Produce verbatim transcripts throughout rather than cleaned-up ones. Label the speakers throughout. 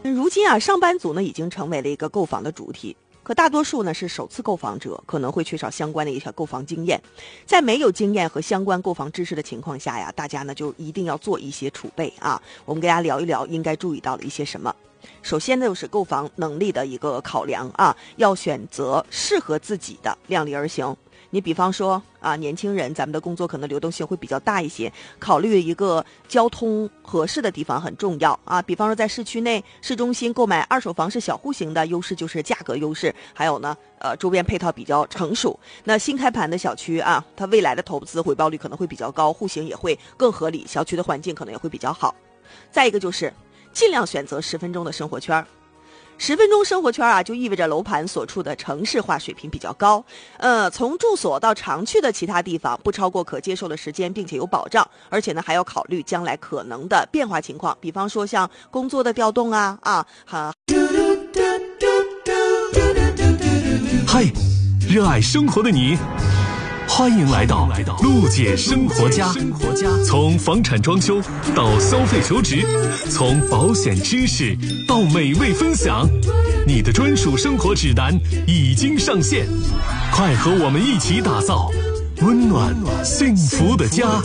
Speaker 1: 如今啊，上班族呢已经成为了一个购房的主体。可大多数呢是首次购房者，可能会缺少相关的一些购房经验。在没有经验和相关购房知识的情况下呀，大家呢就一定要做一些储备啊。我们跟大家聊一聊应该注意到的一些什么。首先呢，就是购房能力的一个考量啊，要选择适合自己的，量力而行。你比方说啊，年轻人咱们的工作可能流动性会比较大一些，考虑一个交通合适的地方很重要啊。比方说在市区内、市中心购买二手房是小户型的，优势就是价格优势，还有呢，呃，周边配套比较成熟。那新开盘的小区啊，它未来的投资回报率可能会比较高，户型也会更合理，小区的环境可能也会比较好。再一个就是尽量选择十分钟的生活圈。十分钟生活圈啊，就意味着楼盘所处的城市化水平比较高，呃，从住所到常去的其他地方不超过可接受的时间，并且有保障，而且呢还要考虑将来可能的变化情况，比方说像工作的调动啊啊哈。
Speaker 2: 嗨，热爱生活的你，欢迎来到陆姐生活家。从房产装修到消费求值，从保险知识到美味分享，你的专属生活指南已经上线，快和我们一起打造温暖幸福的家。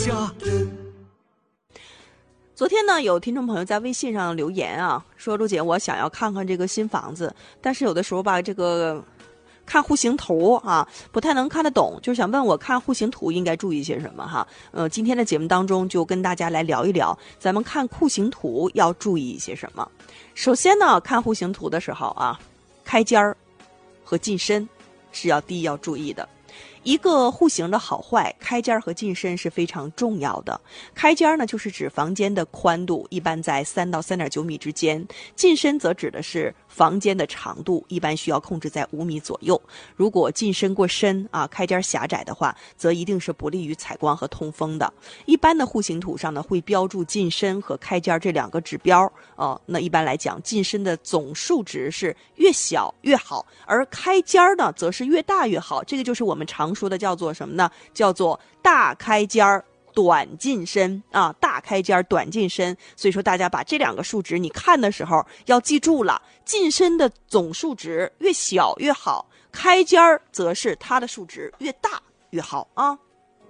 Speaker 1: 昨天呢，有听众朋友在微信上留言啊，说陆姐，我想要看看这个新房子，但是有的时候吧，这个看户型图啊，不太能看得懂，就是想问我看户型图应该注意些什么哈？呃，今天的节目当中就跟大家来聊一聊，咱们看户型图要注意一些什么。首先呢，看户型图的时候啊，开间儿和进深是要第一要注意的。一个户型的好坏，开间和进深是非常重要的。开间呢，就是指房间的宽度一般在三到三点九米之间；进深则指的是房间的长度，一般需要控制在五米左右。如果进深过深啊，开间狭窄的话，则一定是不利于采光和通风的。一般的户型图上呢，会标注进深和开间这两个指标。呃，那一般来讲，进深的总数值是越小越好，而开间呢，则是越大越好。这个就是我们常说的叫做什么呢？叫做大开间短进深啊，大开间短进深。所以说大家把这两个数值你看的时候要记住了，进深的总数值越小越好，开间则是它的数值越大越好啊。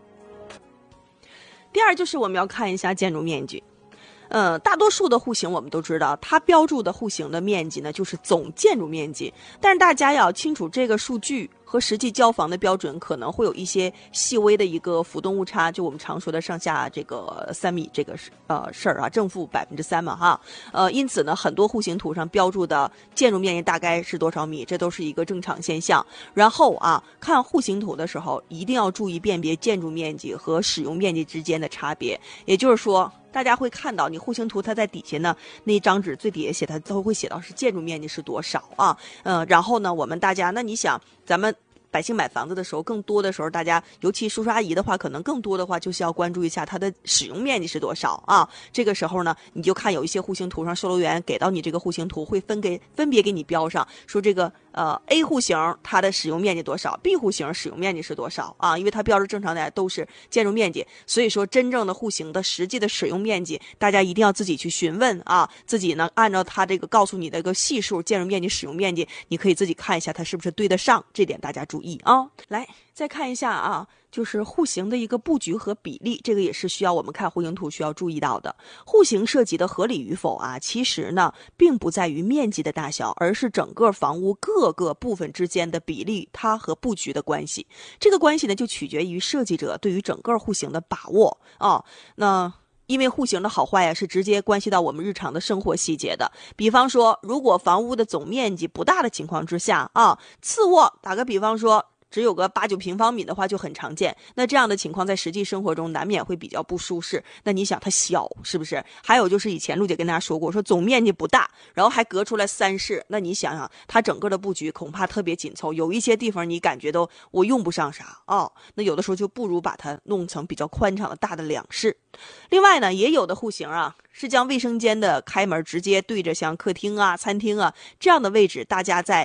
Speaker 1: 第二就是我们要看一下建筑面积。呃，大多数的户型我们都知道，它标注的户型的面积呢，就是总建筑面积。但是大家要清楚这个数据和实际交房的标准可能会有一些细微的一个浮动误差，就我们常说的上下这个三米这个呃事儿啊，正负百分之三嘛哈。呃，因此呢，很多户型图上标注的建筑面积大概是多少米，这都是一个正常现象。然后啊，看户型图的时候，一定要注意辨别建筑面积和使用面积之间的差别，也就是说。大家会看到你户型图它在底下呢，那一张纸最底下写它都会写到是建筑面积是多少啊，呃，然后呢我们大家那你想咱们百姓买房子的时候，更多的时候大家尤其叔叔阿姨的话，可能更多的话就是要关注一下它的使用面积是多少啊。这个时候呢，你就看有一些户型图上售楼员给到你这个户型图会分给分别给你标上，说这个呃 A 户型它的使用面积多少， B 户型使用面积是多少啊，因为它标注正常的都是建筑面积，所以说真正的户型的实际的使用面积大家一定要自己去询问啊，自己呢按照它这个告诉你的一个系数建筑面积使用面积，你可以自己看一下它是不是对得上，这点大家注意啊。来再看一下啊，就是户型的一个布局和比例，这个也是需要我们看户型图需要注意到的。户型设计的合理与否啊，其实呢并不在于面积的大小，而是整个房屋各个部分之间的比例，它和布局的关系。这个关系呢就取决于设计者对于整个户型的把握啊。那因为户型的好坏呀、啊，是直接关系到我们日常的生活细节的。比方说，如果房屋的总面积不大的情况之下啊，次卧打个比方说只有个八九平方米的话就很常见，那这样的情况在实际生活中难免会比较不舒适。那你想它小是不是？还有就是以前陆姐跟大家说过，说总面积不大，然后还隔出来三室，那你想想它整个的布局恐怕特别紧凑，有一些地方你感觉都我用不上啥哦，那有的时候就不如把它弄成比较宽敞的大的两室。另外呢，也有的户型啊是将卫生间的开门直接对着像客厅啊餐厅啊这样的位置，大家在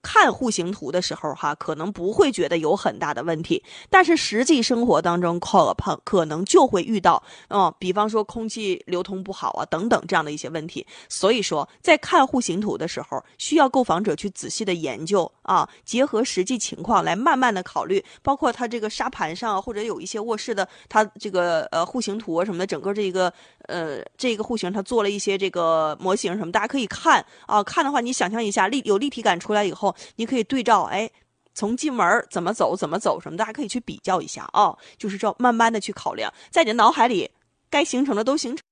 Speaker 1: 看户型图的时候哈，可能不会觉得有很大的问题，但是实际生活当中可可能就会遇到，嗯，比方说空气流通不好啊等等这样的一些问题。所以说，在看户型图的时候，需要购房者去仔细的研究啊，结合实际情况来慢慢的考虑，包括它这个沙盘上或者有一些卧室的它这个呃户型图啊什么的，整个这个呃这个户型它做了一些这个模型什么，大家可以看啊，看的话你想象一下立有立体感出来以后，你可以对照，哎，从进门怎么走怎么走什么，大家可以去比较一下啊，就是这慢慢的去考量，在你的脑海里该形成的都形成。